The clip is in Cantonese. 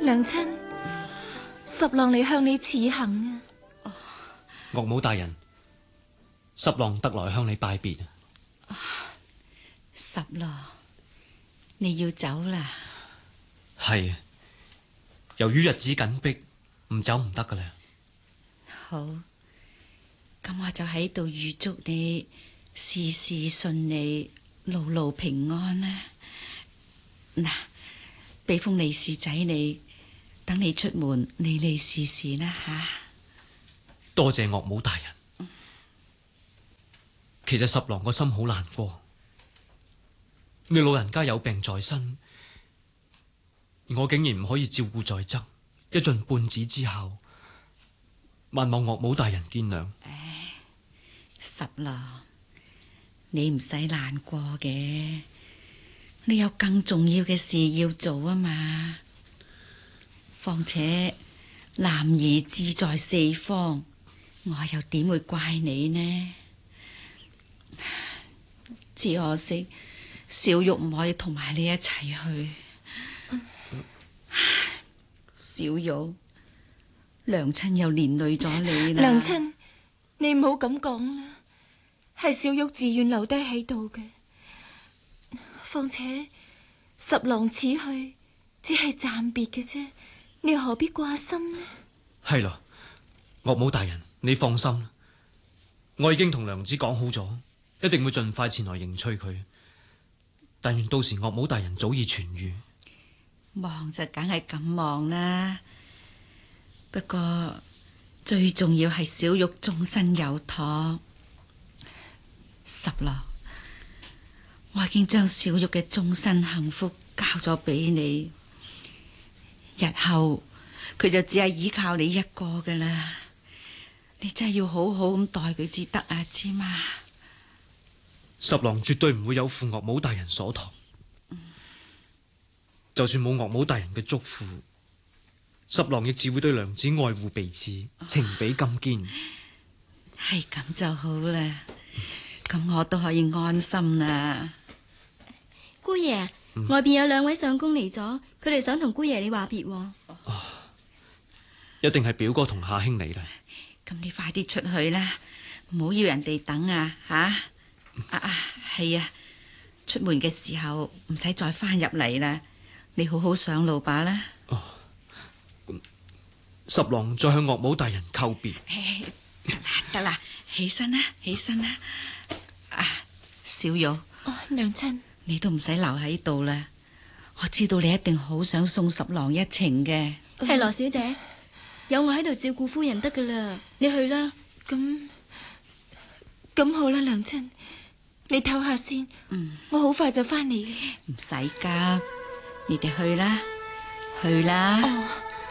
娘親，十郎嚟向你辭行啊！ 岳母大人，十郎特來向你拜別。 十郎，你要走啦？ 係，由於日子緊迫，唔走唔得噶啦。 好，咁我就喺度預祝你事事順利，路路平安啦。嗱，俾封利是仔你，等你出門利利是是啦吓。 多謝岳母大人。其實十郎個心好難過，你老人家有病在身，而我竟然唔可以照顧在側，一盡半子之孝，萬望岳母大人見諒。 十郎，你唔使難過嘅，你有更重要嘅事要做啊嘛。況且男兒志在四方，我又點會怪你呢？只可惜小玉唔可以同埋你一齊去。小玉，娘親又連累咗你啦。 娘親，你唔好咁講啦，係小玉自願留低喺度嘅。況且十郎此去只係暫別嘅啫，你何必掛心呢？ 係咯，岳母大人，你放心，我已經同娘子講好咗，一定會盡快前來迎娶佢。但願到時岳母大人早已痊愈。 忙就梗係咁忙啦，不過最重要係小玉終身有託。十郎，我已經將小玉嘅終身幸福交咗俾你，日後佢就只係依靠你一個噶啦。你真係要好好咁待佢至得啊，知嘛？ 十郎絕對唔會有負岳母大人所託。就算冇岳母大人嘅囑咐，十郎亦只會對娘子愛護備至，情比金堅。 係咁就好啦，咁我都可以安心啦。 姑爺，外邊有兩位相公嚟咗，佢哋想同姑爺你話別。 一定係表哥同夏兄嚟啦。 咁你快啲出去啦，唔好要人哋等啊吓！係啊，出門嘅時候唔使再翻入嚟啦，你好好上路吧啦。 十郎再向岳母大人叩別。 得啦，起身啦，起身啦。小玉， 娘親， 你都唔使留喺度啦，我知道你一定好想送十郎一程嘅。 係羅小姐，有我喺度照顧夫人得噶啦，你去啦。 咁好啦，娘親，你唞下先，我好快就翻嚟嘅。 唔使急，你哋去啦，去啦。